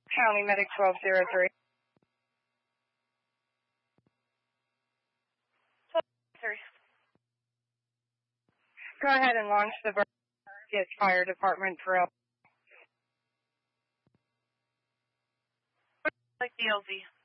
County Medic 1203. Go ahead and launch the Vegas Fire Department drill. Like the LZ.